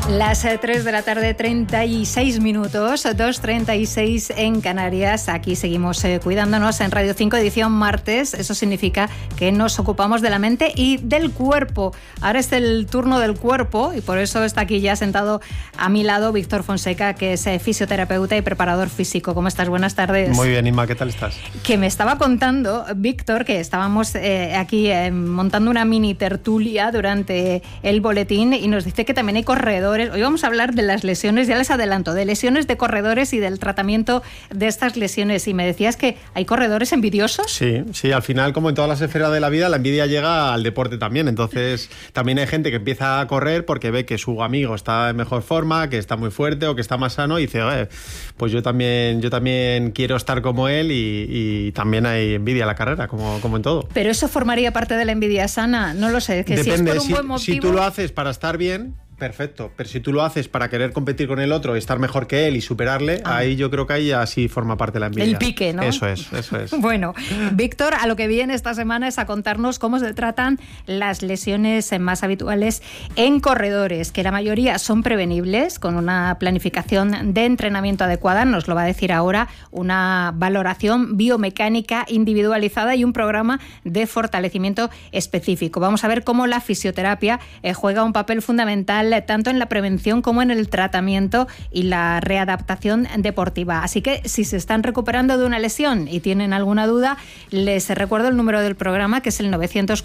Las 3 de la tarde, 36 minutos, 2:36 en Canarias. Aquí seguimos cuidándonos en Radio 5, edición martes. Eso significa que nos ocupamos de la mente y del cuerpo. Ahora es el turno del cuerpo y por eso está aquí ya sentado a mi lado Víctor Fonseca, que es fisioterapeuta y preparador físico. ¿Cómo estás? Buenas tardes. Muy bien, Inma, ¿qué tal estás? Que me estaba contando, Víctor, que estábamos aquí montando una mini tertulia durante el boletín y nos dice que también hay corredores. Hoy vamos a hablar de las lesiones, ya les adelanto, de lesiones de corredores y del tratamiento de estas lesiones. Y me decías que hay corredores envidiosos. Sí, al final, como en todas las esferas de la vida, la envidia llega al deporte también. Entonces, también hay gente que empieza a correr porque ve que su amigo está en mejor forma, que está muy fuerte o que está más sano y dice, pues yo también quiero estar como él y también hay envidia en la carrera, como en todo. Pero eso formaría parte de la envidia sana, no lo sé. Que depende, si es por un buen motivo... si tú lo haces para estar bien... Perfecto, pero si tú lo haces para querer competir con el otro, estar mejor que él y superarle, ahí yo creo que ahí ya sí forma parte de la envidia. El pique, ¿no? Eso es. Bueno, Víctor, a lo que viene esta semana es a contarnos cómo se tratan las lesiones más habituales en corredores, que la mayoría son prevenibles con una planificación de entrenamiento adecuada, nos lo va a decir ahora, una valoración biomecánica individualizada y un programa de fortalecimiento específico. Vamos a ver cómo la fisioterapia juega un papel fundamental tanto en la prevención como en el tratamiento y la readaptación deportiva. Así que si se están recuperando de una lesión y tienen alguna duda, les recuerdo el número del programa, que es el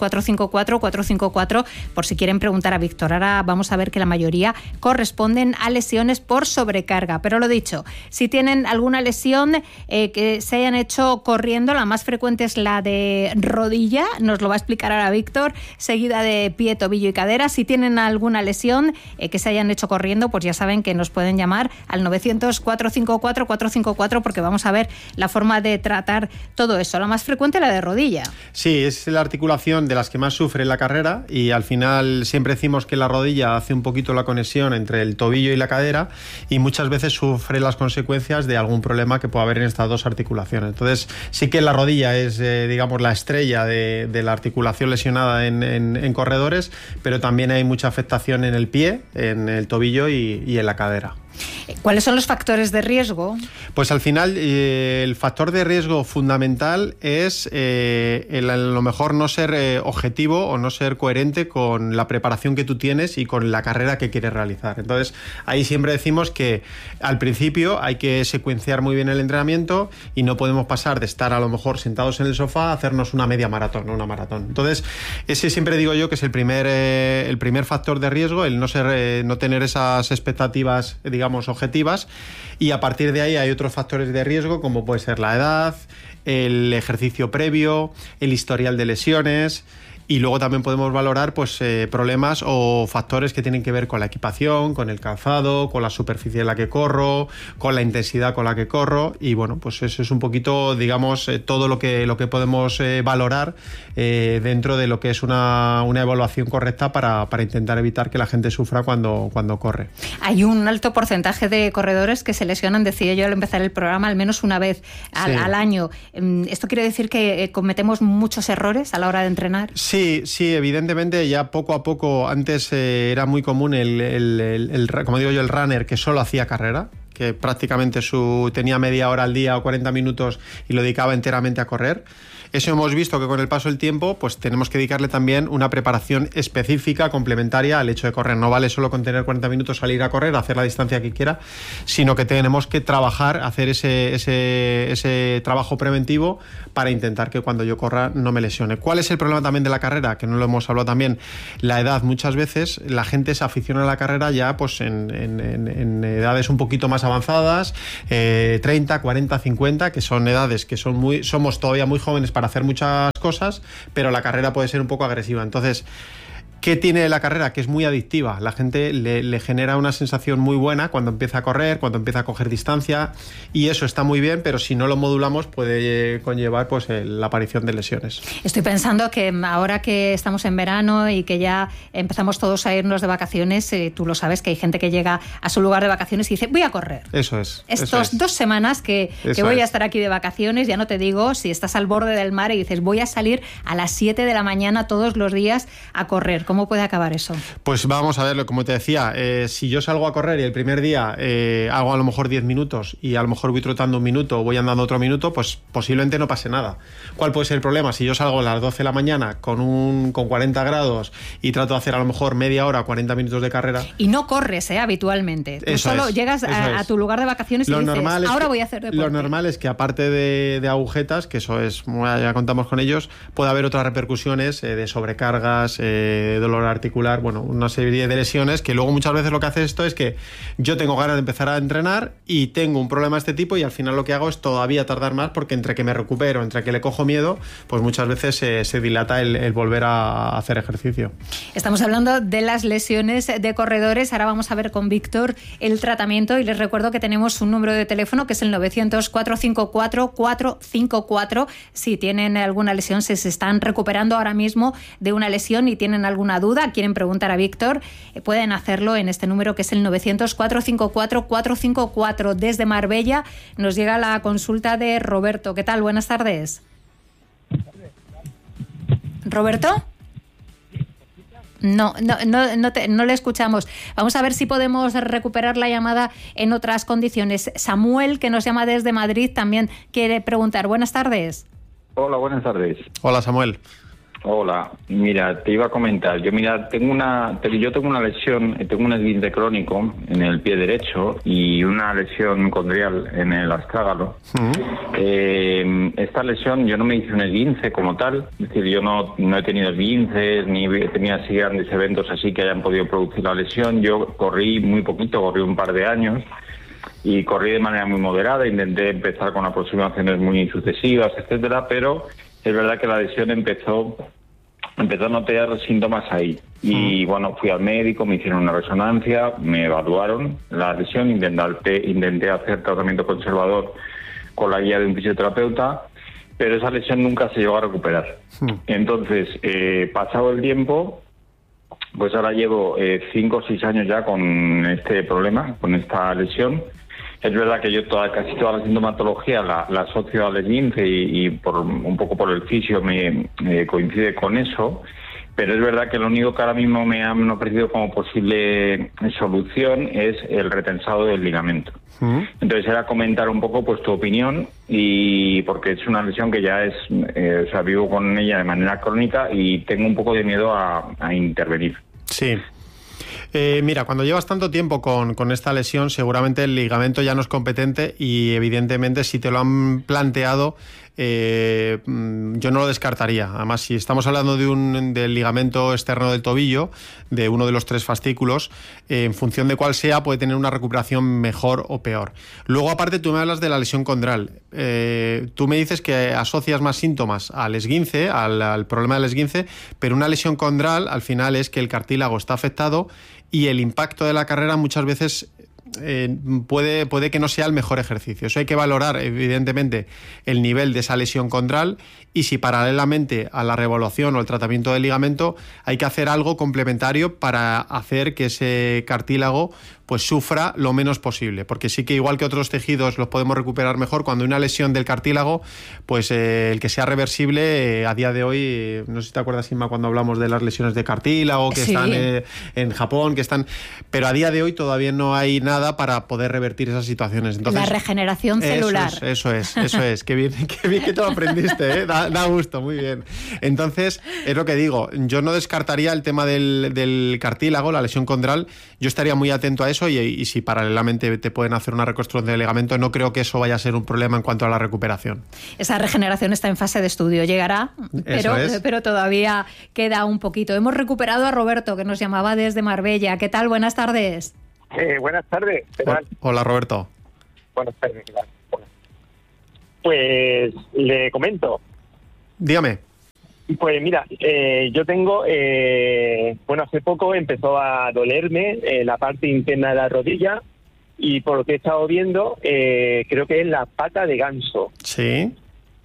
900-454-454, por si quieren preguntar a Víctor. Ahora vamos a ver que la mayoría corresponden a lesiones por sobrecarga. Pero lo dicho, si tienen alguna lesión que se hayan hecho corriendo, la más frecuente es la de rodilla, nos lo va a explicar ahora Víctor, seguida de pie, tobillo y cadera. Si tienen alguna lesión que se hayan hecho corriendo, pues ya saben que nos pueden llamar al 900-454-454 porque vamos a ver la forma de tratar todo eso. La más frecuente, la de rodilla. Sí, es la articulación de las que más sufre en la carrera y al final siempre decimos que la rodilla hace un poquito la conexión entre el tobillo y la cadera y muchas veces sufre las consecuencias de algún problema que pueda haber en estas dos articulaciones. Entonces sí que la rodilla es digamos la estrella de la articulación lesionada en corredores, pero también hay mucha afectación en el pie, en el tobillo y en la cadera. ¿Cuáles son los factores de riesgo? Pues al final el factor de riesgo fundamental es a lo mejor no ser objetivo o no ser coherente con la preparación que tú tienes y con la carrera que quieres realizar. Entonces ahí siempre decimos que al principio hay que secuenciar muy bien el entrenamiento y no podemos pasar de estar a lo mejor sentados en el sofá a hacernos una media maratón o una maratón. Entonces ese siempre digo yo que es el primer factor de riesgo, el no tener esas expectativas, digamos, objetivas, y a partir de ahí hay otros factores de riesgo como puede ser la edad, el ejercicio previo, el historial de lesiones. Y luego también podemos valorar pues, problemas o factores que tienen que ver con la equipación, con el calzado, con la superficie en la que corro, con la intensidad con la que corro. Y bueno, pues eso es un poquito, digamos, todo lo que podemos valorar dentro de lo que es una evaluación correcta para intentar evitar que la gente sufra cuando corre. Hay un alto porcentaje de corredores que se lesionan, decía yo al empezar el programa, al menos una vez al año. ¿Esto quiere decir que cometemos muchos errores a la hora de entrenar? Sí, evidentemente ya poco a poco. Antes era muy común como digo yo, el runner que solo hacía carrera, que prácticamente tenía media hora al día o 40 minutos y lo dedicaba enteramente a correr. Eso hemos visto que con el paso del tiempo pues tenemos que dedicarle también una preparación específica, complementaria al hecho de correr. No vale solo con tener 40 minutos salir a correr, hacer la distancia que quiera, sino que tenemos que trabajar, hacer ese trabajo preventivo para intentar que cuando yo corra no me lesione. ¿Cuál es el problema también de la carrera? Que no lo hemos hablado también. La edad. Muchas veces la gente se aficiona a la carrera ya pues en edades un poquito más avanzadas, 30, 40, 50, que son edades que somos todavía muy jóvenes para hacer muchas cosas, pero la carrera puede ser un poco agresiva. Entonces, ¿qué tiene la carrera? Que es muy adictiva. La gente le genera una sensación muy buena cuando empieza a correr, cuando empieza a coger distancia, y eso está muy bien, pero si no lo modulamos puede conllevar pues la aparición de lesiones. Estoy pensando que ahora que estamos en verano y que ya empezamos todos a irnos de vacaciones, tú lo sabes que hay gente que llega a su lugar de vacaciones y dice, voy a correr. Eso es. Estos 2 semanas que voy a estar aquí de vacaciones, ya no te digo si estás al borde del mar y dices, voy a salir a las 7 de la mañana todos los días a correr. ¿Cómo puede acabar eso? Pues vamos a verlo, como te decía, si yo salgo a correr y el primer día hago a lo mejor 10 minutos y a lo mejor voy trotando un minuto o voy andando otro minuto, pues posiblemente no pase nada. ¿Cuál puede ser el problema? Si yo salgo a las 12 de la mañana con 40 grados y trato de hacer a lo mejor media hora, 40 minutos de carrera... Y no corres habitualmente. Tú solo llegas a tu lugar de vacaciones y dices, ahora voy a hacer deporte. Lo normal es que aparte de agujetas, que eso es, ya contamos con ellos, puede haber otras repercusiones de sobrecargas, dolor articular, bueno, una serie de lesiones que luego muchas veces lo que hace esto es que yo tengo ganas de empezar a entrenar y tengo un problema de este tipo y al final lo que hago es todavía tardar más porque entre que me recupero, entre que le cojo miedo, pues muchas veces se dilata el volver a hacer ejercicio. Estamos hablando de las lesiones de corredores. Ahora vamos a ver con Víctor el tratamiento y les recuerdo que tenemos un número de teléfono que es el 900-454-454. Si tienen alguna lesión, si se están recuperando ahora mismo de una lesión y tienen alguna duda, quieren preguntar a Víctor, pueden hacerlo en este número que es el 900-454-454. Desde Marbella nos llega la consulta de Roberto. ¿Qué tal? Buenas tardes. ¿Roberto? No le escuchamos. Vamos a ver si podemos recuperar la llamada en otras condiciones. Samuel, que nos llama desde Madrid, también quiere preguntar. Buenas tardes. Hola, buenas tardes. Hola, Samuel. Hola, mira, te iba a comentar. Yo tengo una lesión, tengo un esguince crónico en el pie derecho y una lesión condrial en el astrágalo. Esta lesión, yo no me hice un esguince como tal, es decir, yo no he tenido esguinces ni he tenido así grandes eventos así que hayan podido producir la lesión. Yo corrí muy poquito, corrí un par de años y corrí de manera muy moderada, intenté empezar con aproximaciones muy sucesivas, etcétera, pero es verdad que la lesión empezó a notar síntomas ahí. Y bueno, fui al médico, me hicieron una resonancia, me evaluaron la lesión, intenté hacer tratamiento conservador con la guía de un fisioterapeuta, pero esa lesión nunca se llegó a recuperar. Entonces, pasado el tiempo, pues ahora llevo 5 o 6 años ya con este problema, con esta lesión. Es verdad que yo casi toda la sintomatología la asocio al esguince y un poco por el fisio me coincide con eso, pero es verdad que lo único que ahora mismo me han ofrecido como posible solución es el retensado del ligamento. Entonces era comentar un poco pues tu opinión, y porque es una lesión que ya es, vivo con ella de manera crónica y tengo un poco de miedo a intervenir. Sí. Mira, cuando llevas tanto tiempo con esta lesión, seguramente el ligamento ya no es competente y evidentemente si te lo han planteado, yo no lo descartaría. Además, si estamos hablando del ligamento externo del tobillo, de uno de los 3 fascículos, en función de cuál sea, puede tener una recuperación mejor o peor. Luego, aparte, tú me hablas de la lesión condral. Tú me dices que asocias más síntomas al esguince, al problema del esguince, pero una lesión condral al final es que el cartílago está afectado y el impacto de la carrera muchas veces puede que no sea el mejor ejercicio. Eso hay que valorar, evidentemente, el nivel de esa lesión condral y si paralelamente a la reevaluación o el tratamiento del ligamento hay que hacer algo complementario para hacer que ese cartílago pues sufra lo menos posible, porque sí que igual que otros tejidos los podemos recuperar mejor, cuando hay una lesión del cartílago, pues el que sea reversible, a día de hoy, no sé si te acuerdas, Inma, cuando hablamos de las lesiones de cartílago que sí. están en Japón, pero a día de hoy todavía no hay nada para poder revertir esas situaciones. Entonces, la regeneración celular. Eso es. Qué bien que te lo aprendiste, ¿eh? Da gusto, muy bien. Entonces, es lo que digo, yo no descartaría el tema del cartílago, la lesión condral, yo estaría muy atento a eso y si paralelamente te pueden hacer una reconstrucción del ligamento, no creo que eso vaya a ser un problema en cuanto a la recuperación. Esa regeneración está en fase de estudio, llegará, pero todavía queda un poquito. Hemos recuperado a Roberto, que nos llamaba desde Marbella. ¿Qué tal? Buenas tardes. Buenas tardes. ¿Qué tal? Hola, Roberto. Buenas tardes. Pues le comento. Dígame. Pues mira, yo tengo, hace poco empezó a dolerme la parte interna de la rodilla y por lo que he estado viendo, creo que es la pata de ganso. Sí.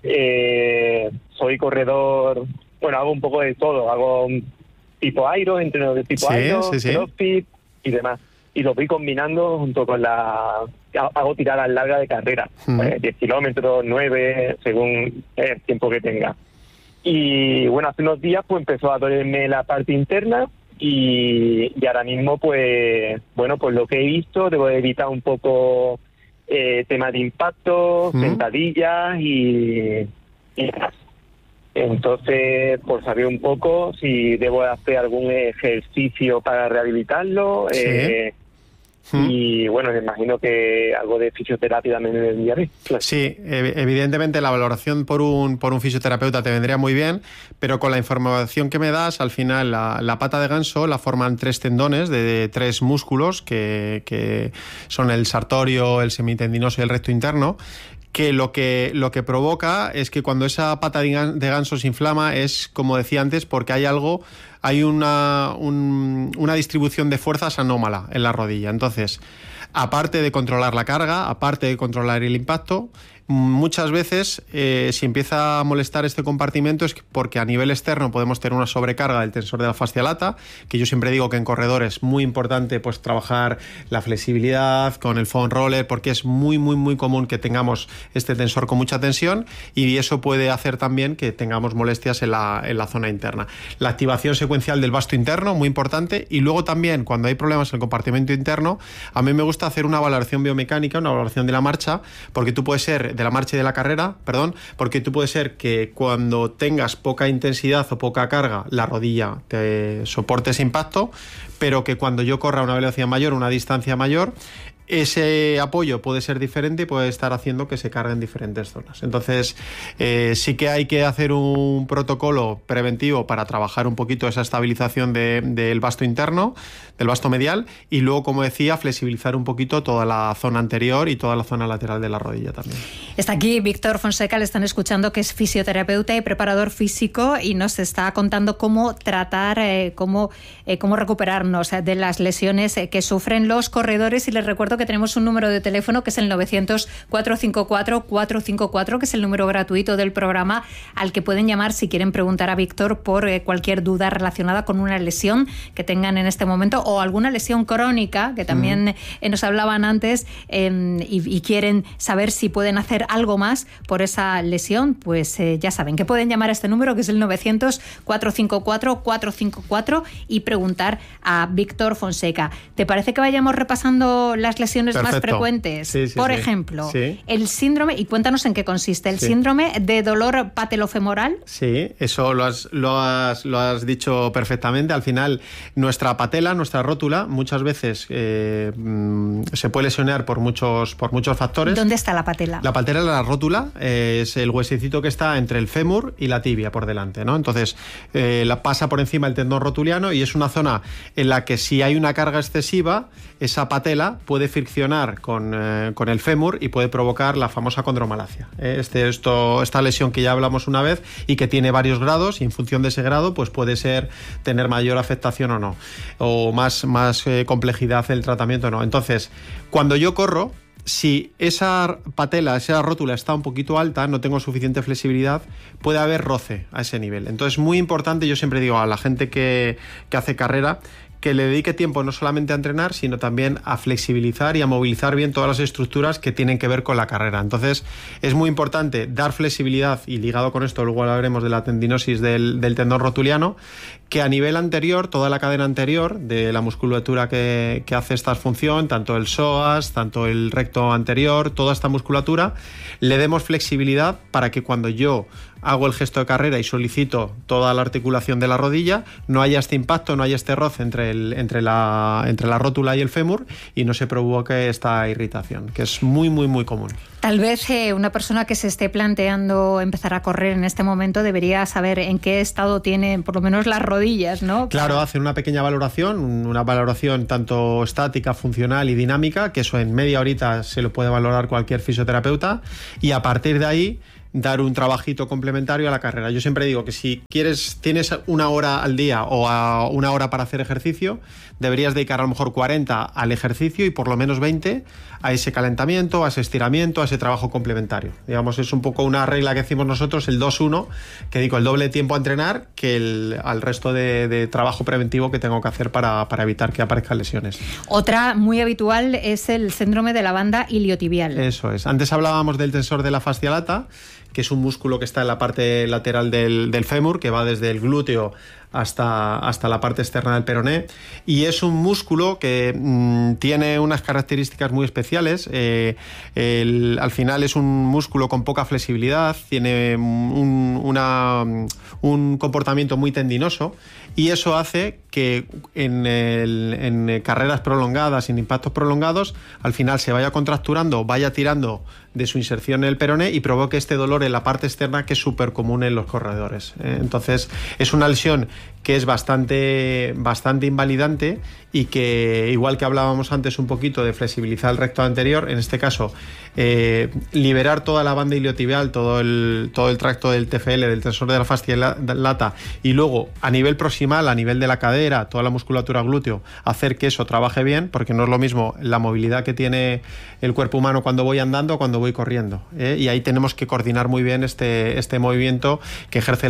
Soy corredor, hago un poco de todo, hago un tipo aero, entreno de tipo aero, crossfit y demás. Y lo voy combinando junto con hago tiradas largas de carrera, 10 kilómetros, 9, según el tiempo que tenga. Y bueno, hace unos días pues empezó a dolerme la parte interna y ahora mismo pues bueno, pues lo que he visto, debo evitar un poco tema de impacto, sentadillas y demás. Entonces, por saber un poco si debo hacer algún ejercicio para rehabilitarlo. Sí. Y bueno, me imagino que algo de fisioterapia también me vendría bien. Claro. Sí, evidentemente la valoración por un fisioterapeuta te vendría muy bien, pero con la información que me das, al final la pata de ganso la forman 3 tendones de 3 músculos que son el sartorio, el semitendinoso y el recto interno, que lo que provoca es que cuando esa pata de ganso se inflama es, como decía antes, porque hay una distribución de fuerzas anómala en la rodilla. Entonces, aparte de controlar la carga, aparte de controlar el impacto, muchas veces si empieza a molestar este compartimento es porque a nivel externo podemos tener una sobrecarga del tensor de la fascia lata, que yo siempre digo que en corredor es muy importante pues trabajar la flexibilidad con el foam roller, porque es muy muy muy común que tengamos este tensor con mucha tensión, y eso puede hacer también que tengamos molestias en la zona interna. La activación secuencial del vasto interno, muy importante, y luego también cuando hay problemas en el compartimento interno, a mí me gusta hacer una valoración biomecánica, una valoración de la marcha, porque tú puedes ser de la marcha y de la carrera, porque tú puede ser que cuando tengas poca intensidad o poca carga, la rodilla te soporte ese impacto, pero que cuando yo corra a una velocidad mayor, una distancia mayor, ese apoyo puede ser diferente y puede estar haciendo que se cargue en diferentes zonas. Entonces, sí que hay que hacer un protocolo preventivo para trabajar un poquito esa estabilización del vasto interno, del vasto medial, y luego, como decía, flexibilizar un poquito toda la zona anterior y toda la zona lateral de la rodilla también. Está aquí Víctor Fonseca, le están escuchando, que es fisioterapeuta y preparador físico, y nos está contando cómo tratar, cómo recuperarnos de las lesiones que sufren los corredores. Y les recuerdo que tenemos un número de teléfono que es el 900-454-454, que es el número gratuito del programa al que pueden llamar si quieren preguntar a Víctor por cualquier duda relacionada con una lesión que tengan en este momento, o alguna lesión crónica que también nos hablaban antes, y quieren saber si pueden hacer algo más por esa lesión. Pues ya saben que pueden llamar a este número, que es el 900-454-454, y preguntar a Víctor Fonseca. ¿Te parece que vayamos repasando las lesiones Perfecto. más frecuentes? Sí, Por ejemplo, sí. El síndrome, y cuéntanos en qué consiste, el síndrome de dolor patelofemoral. Sí, eso lo has dicho perfectamente. Al final, nuestra patela, nuestra rótula, muchas veces se puede lesionar por muchos factores. ¿Dónde está la patela? La patela, la rótula, es el huesecito que está entre el fémur y la tibia por delante, ¿no? Entonces, la pasa por encima el tendón rotuliano, y es una zona en la que si hay una carga excesiva, esa patela puede friccionar con el fémur y puede provocar la famosa condromalacia. Esta lesión que ya hablamos una vez y que tiene varios grados, y en función de ese grado pues puede ser tener mayor afectación o no, o más complejidad el tratamiento o no. Entonces, cuando yo corro, si esa patela, esa rótula está un poquito alta, no tengo suficiente flexibilidad, puede haber roce a ese nivel. Entonces, muy importante, yo siempre digo a la gente que hace carrera, que le dedique tiempo no solamente a entrenar, sino también a flexibilizar y a movilizar bien todas las estructuras que tienen que ver con la carrera. Entonces, es muy importante dar flexibilidad, y ligado con esto, luego hablaremos de la tendinosis del tendón rotuliano, que a nivel anterior, toda la cadena anterior de la musculatura que hace esta función, tanto el psoas, tanto el recto anterior, toda esta musculatura, le demos flexibilidad para que cuando yo hago el gesto de carrera y solicito toda la articulación de la rodilla, no haya este impacto, no haya este roce entre la rótula y el fémur, y no se provoque esta irritación, que es muy, muy, muy común. Tal vez una persona que se esté planteando empezar a correr en este momento debería saber en qué estado tienen por lo menos las rodillas, ¿no? Claro, hacer una pequeña valoración, una valoración tanto estática, funcional y dinámica, que eso en media horita se lo puede valorar cualquier fisioterapeuta, y a partir de ahí dar un trabajito complementario a la carrera. Yo siempre digo que si tienes una hora al día o una hora para hacer ejercicio, deberías dedicar a lo mejor 40 al ejercicio y por lo menos 20 a ese calentamiento, a ese estiramiento, a ese trabajo complementario. Digamos, es un poco una regla que decimos nosotros, el 2-1, que digo el doble tiempo a entrenar que al resto de trabajo preventivo que tengo que hacer para evitar que aparezcan lesiones. Otra muy habitual es el síndrome de la banda iliotibial. Eso es. Antes hablábamos del tensor de la fascia lata, que es un músculo que está en la parte lateral del fémur, que va desde el glúteo hasta la parte externa del peroné, y es un músculo que tiene unas características muy especiales. Al final es un músculo con poca flexibilidad, tiene un comportamiento muy tendinoso, y eso hace que en carreras prolongadas, en impactos prolongados, al final se vaya contracturando, vaya tirando de su inserción en el peroné y provoque este dolor en la parte externa, que es súper común en los corredores. Entonces es una lesión que es bastante invalidante, y que, igual que hablábamos antes un poquito de flexibilizar el recto anterior, en este caso liberar toda la banda iliotibial, todo el tracto del TFL, del tensor de la fascia lata, y luego a nivel proximal, a nivel de la cadera, toda la musculatura glúteo, hacer que eso trabaje bien, porque no es lo mismo la movilidad que tiene el cuerpo humano cuando voy andando, cuando voy corriendo, y ahí tenemos que coordinar muy bien este movimiento que ejerce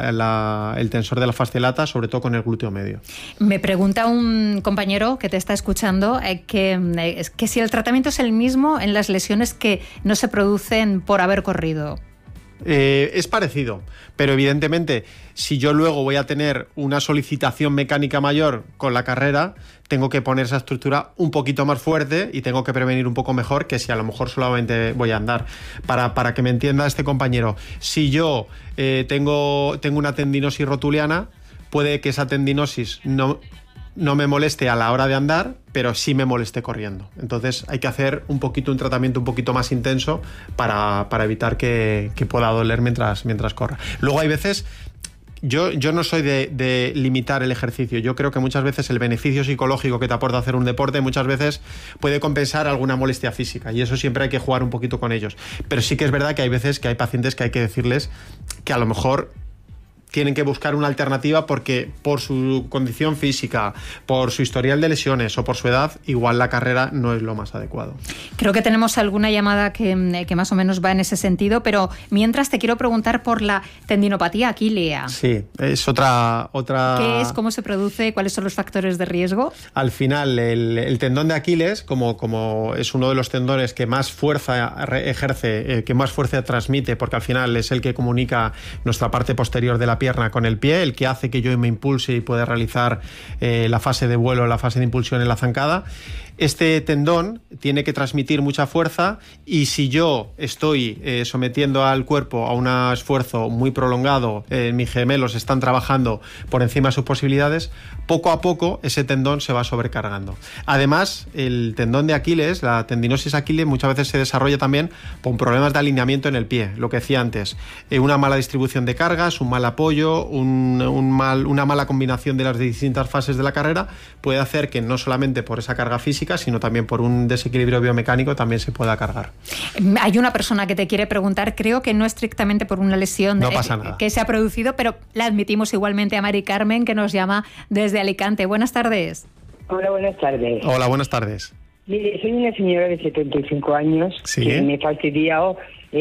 el tensor de la fascia lata, sobre todo con el glúteo medio. Me pregunta un compañero que te está escuchando que si el tratamiento es el mismo en las lesiones que no se producen por haber corrido. Es parecido, pero evidentemente si yo luego voy a tener una solicitación mecánica mayor con la carrera, tengo que poner esa estructura un poquito más fuerte y tengo que prevenir un poco mejor que si a lo mejor solamente voy a andar. Para que me entienda este compañero, si yo tengo una tendinosis rotuliana, puede que esa tendinosis no me moleste a la hora de andar, pero sí me moleste corriendo. Entonces hay que hacer un tratamiento un poquito más intenso para evitar que pueda doler mientras corra. Luego hay veces... Yo no soy de limitar el ejercicio. Yo creo que muchas veces el beneficio psicológico que te aporta hacer un deporte muchas veces puede compensar alguna molestia física, y eso siempre hay que jugar un poquito con ellos. Pero sí que es verdad que hay veces que hay pacientes que hay que decirles que a lo mejor tienen que buscar una alternativa, porque por su condición física, por su historial de lesiones o por su edad, igual la carrera no es lo más adecuado. Creo que tenemos alguna llamada que más o menos va en ese sentido, pero mientras te quiero preguntar por la tendinopatía aquilea. Sí, es otra... ¿Qué es? ¿Cómo se produce? ¿Cuáles son los factores de riesgo? Al final, el tendón de Aquiles, como es uno de los tendones que más fuerza ejerce, que más fuerza transmite, porque al final es el que comunica nuestra parte posterior de la pierna con el pie, el que hace que yo me impulse y pueda realizar la fase de vuelo, la fase de impulsión en la zancada. Este tendón tiene que transmitir mucha fuerza, y si yo estoy sometiendo al cuerpo a un esfuerzo muy prolongado, mis gemelos están trabajando por encima de sus posibilidades, poco a poco ese tendón se va sobrecargando. Además, el tendón de Aquiles, la tendinosis Aquiles, muchas veces se desarrolla también con problemas de alineamiento en el pie, lo que decía antes, una mala distribución de cargas, un mal apoyo, una mala combinación de las distintas fases de la carrera puede hacer que no solamente por esa carga física, sino también por un desequilibrio biomecánico también se pueda cargar. Hay una persona que te quiere preguntar, creo que no estrictamente por una lesión no pasa nada, que se ha producido, pero la admitimos igualmente a Mari Carmen, que nos llama desde Alicante. Buenas tardes. Hola, buenas tardes. Hola, buenas tardes. Mire, soy una señora de 75 años, ¿sí?, que me he fastidiado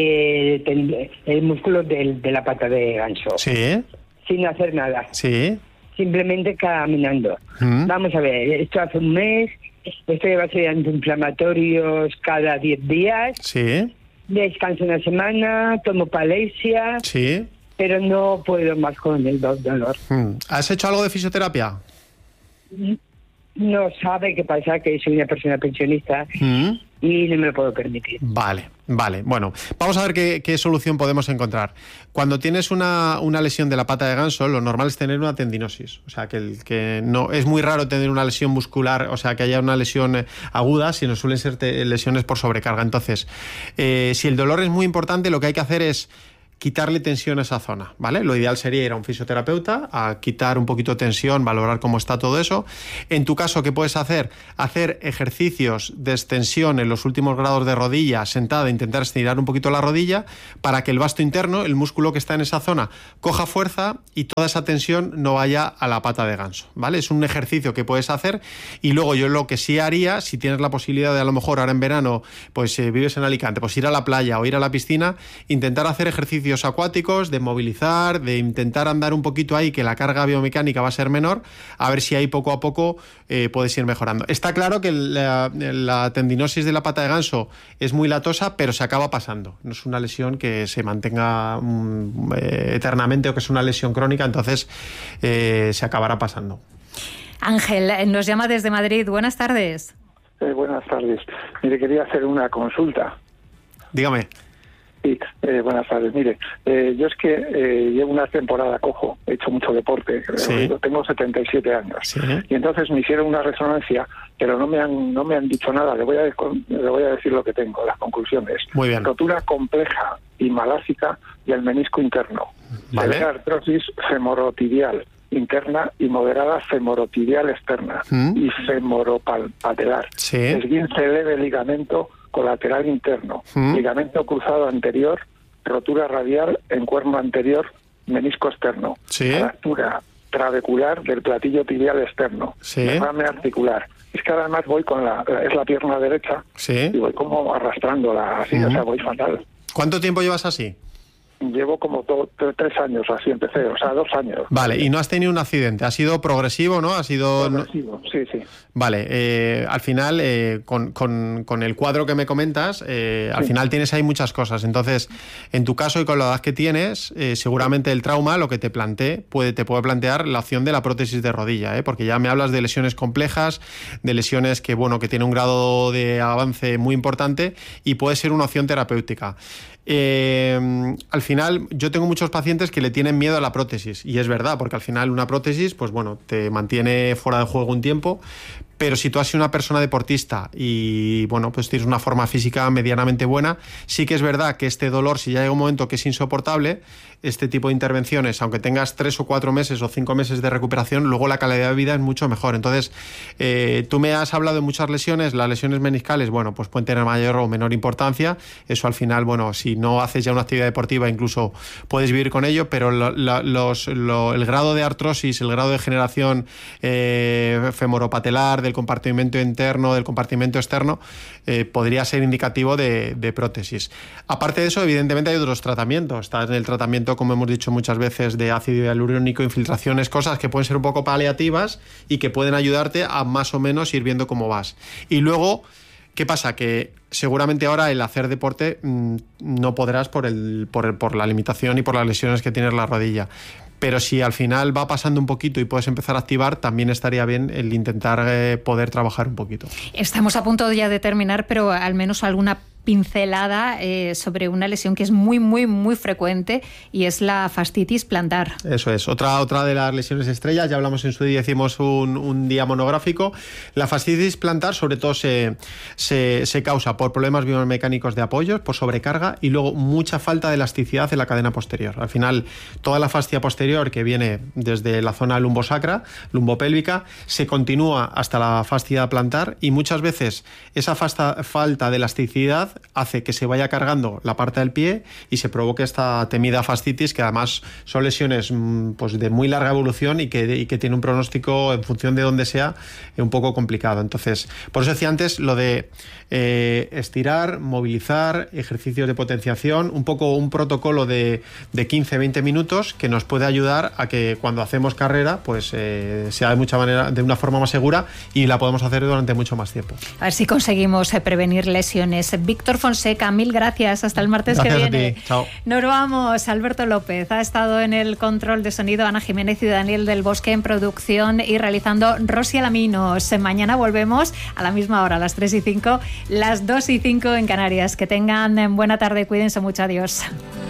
el músculo de la pata de ganso. Sí. Sin hacer nada. Sí. Simplemente caminando. Vamos a ver, esto hace un mes, estoy de antiinflamatorios cada 10 días. Sí. Descanso una semana, tomo Palesia. Sí. Pero no puedo más con el dolor. ¿Has hecho algo de fisioterapia? No sabe qué pasa, que soy una persona pensionista y no me lo puedo permitir. Vale. Bueno, vamos a ver qué solución podemos encontrar. Cuando tienes una lesión de la pata de ganso, lo normal es tener una tendinosis. O sea, que no es muy raro tener una lesión muscular, o sea, que haya una lesión aguda, sino suelen ser lesiones por sobrecarga. Entonces, si el dolor es muy importante, lo que hay que hacer es quitarle tensión a esa zona, ¿vale? Lo ideal sería ir a un fisioterapeuta a quitar un poquito de tensión, valorar cómo está todo eso. En tu caso, ¿qué puedes hacer? Hacer ejercicios de extensión en los últimos grados de rodilla, sentada, intentar estirar un poquito la rodilla para que el vasto interno, el músculo que está en esa zona, coja fuerza y toda esa tensión no vaya a la pata de ganso, ¿vale? Es un ejercicio que puedes hacer. Y luego yo lo que sí haría, si tienes la posibilidad de, a lo mejor ahora en verano, pues vives en Alicante, pues ir a la playa o ir a la piscina, intentar hacer ejercicios ejercicios acuáticos, de movilizar, de intentar andar un poquito ahí, que la carga biomecánica va a ser menor, a ver si ahí poco a poco puedes ir mejorando. Está claro que la tendinosis de la pata de ganso es muy latosa, pero se acaba pasando. No es una lesión que se mantenga eternamente o que es una lesión crónica, entonces se acabará pasando. Ángel nos llama desde Madrid. Buenas tardes. Buenas tardes. Mire, quería hacer una consulta. Dígame. Sí, buenas tardes. Mire, yo es que llevo una temporada cojo, he hecho mucho deporte, sí. Tengo 77 años. Sí. Y entonces me hicieron una resonancia, pero no me han dicho nada. Le voy a decir lo que tengo, las conclusiones. Muy bien. Rotura compleja y malásica del menisco interno. Vale. Severa artrosis femorotibial interna y moderada femorotibial externa y femoropatelar. Sí. Esguince leve ligamento colateral interno, ligamento cruzado anterior, rotura radial en cuerno anterior, menisco externo, sí. fractura trabecular del platillo tibial externo, sí. derrame articular. Es que además voy es la pierna derecha, sí. y voy como arrastrándola así, o sea, voy fatal. ¿Cuánto tiempo llevas así? Llevo como 3 años, así empecé, o sea, 2 años. Vale, y no has tenido un accidente, ha sido progresivo, ¿no? Ha sido progresivo, sí, sí. Vale, al final, con el cuadro que me comentas, al final tienes ahí muchas cosas. Entonces, en tu caso y con la edad que tienes, seguramente el trauma, lo que te puede plantear la opción de la prótesis de rodilla, porque ya me hablas de lesiones complejas, de lesiones que tienen un grado de avance muy importante y puede ser una opción terapéutica. Al final yo tengo muchos pacientes que le tienen miedo a la prótesis y es verdad, porque al final una prótesis te mantiene fuera de juego un tiempo, pero si tú has sido una persona deportista y tienes una forma física medianamente buena, sí que es verdad que este dolor, si ya llega un momento que es insoportable, este tipo de intervenciones, aunque tengas 3 o 4 meses o 5 meses de recuperación, luego la calidad de vida es mucho mejor. Entonces, tú me has hablado de muchas lesiones, las lesiones meniscales, pueden tener mayor o menor importancia, eso al final, si no haces ya una actividad deportiva, incluso puedes vivir con ello, pero el grado de artrosis, el grado de degeneración femoropatelar, del compartimento interno, del compartimento externo, podría ser indicativo de prótesis. Aparte de eso, evidentemente hay otros tratamientos. Está en el tratamiento, como hemos dicho muchas veces, de ácido hialurónico, infiltraciones, cosas que pueden ser un poco paliativas y que pueden ayudarte a más o menos ir viendo cómo vas. Y luego, ¿qué pasa? Que seguramente ahora el hacer deporte no podrás por la limitación y por las lesiones que tienes en la rodilla. Pero si al final va pasando un poquito y puedes empezar a activar, también estaría bien el intentar poder trabajar un poquito. Estamos a punto ya de terminar, pero al menos alguna pincelada sobre una lesión que es muy, muy, muy frecuente y es la fascitis plantar. Eso es, otra de las lesiones estrellas, ya hablamos en su día, hicimos un día monográfico. La fascitis plantar sobre todo se causa por problemas biomecánicos de apoyos, por sobrecarga y luego mucha falta de elasticidad en la cadena posterior. Al final, toda la fascia posterior que viene desde la zona lumbosacra, lumbopélvica, se continúa hasta la fascia plantar y muchas veces esa falta de elasticidad hace que se vaya cargando la parte del pie y se provoque esta temida fascitis, que además son lesiones de muy larga evolución y que tiene un pronóstico, en función de dónde sea, un poco complicado. Entonces, por eso decía antes lo de estirar, movilizar, ejercicios de potenciación, un poco un protocolo de 15-20 minutos que nos puede ayudar a que cuando hacemos carrera sea de una forma más segura y la podemos hacer durante mucho más tiempo. A ver si conseguimos prevenir lesiones. Víctor Fonseca, mil gracias. Hasta el martes que viene. Gracias a ti. Chao. Nos vamos. Alberto López ha estado en el control de sonido, Ana Jiménez y Daniel del Bosque en producción y realizando Rosy Alaminos. Mañana volvemos a la misma hora, a las 3:05, las 2:05 en Canarias. Que tengan buena tarde. Cuídense mucho. Adiós.